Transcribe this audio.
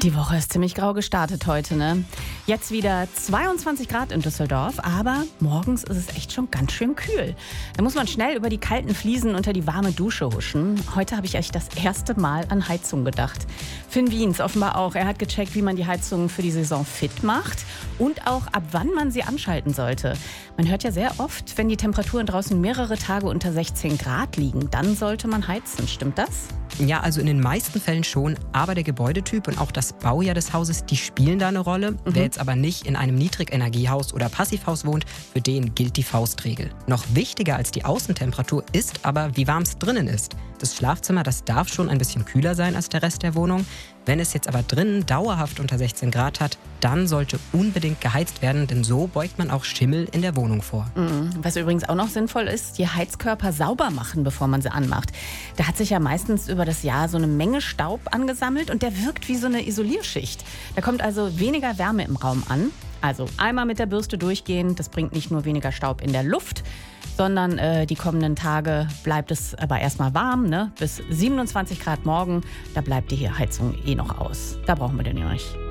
Die Woche ist ziemlich grau gestartet heute, ne? Jetzt wieder 22 Grad in Düsseldorf, aber morgens ist es echt schon ganz schön kühl. Da muss man schnell über die kalten Fliesen unter die warme Dusche huschen. Heute habe ich echt das erste Mal an Heizung gedacht. Finn Wiens offenbar auch. Er hat gecheckt, wie man die Heizung für die Saison fit macht und auch ab wann man sie anschalten sollte. Man hört ja sehr oft, wenn die Temperaturen draußen mehrere Tage unter 16 Grad liegen, dann sollte man heizen. Stimmt das? Ja, also in den meisten Fällen schon, aber der Gebäudetyp und auch das Baujahr des Hauses, die spielen da eine Rolle. Wer jetzt aber nicht in einem Niedrigenergiehaus oder Passivhaus wohnt, für den gilt die Faustregel. Noch wichtiger als die Außentemperatur ist aber, wie warm es drinnen ist. Das Schlafzimmer, das darf schon ein bisschen kühler sein als der Rest der Wohnung. Wenn es jetzt aber drinnen dauerhaft unter 16 Grad hat, dann sollte unbedingt geheizt werden, denn so beugt man auch Schimmel in der Wohnung vor. Was übrigens auch noch sinnvoll ist, die Heizkörper sauber machen, bevor man sie anmacht. Da hat sich ja meistens über das Jahr so eine Menge Staub angesammelt und der wirkt wie so eine Isolierschicht. Da kommt also weniger Wärme im Raum an. Also einmal mit der Bürste durchgehen, das bringt nicht nur weniger Staub in der Luft, sondern die kommenden Tage bleibt es aber erstmal warm, ne? Bis 27 Grad morgen, da bleibt die Heizung eh noch aus. Da brauchen wir den ja nicht.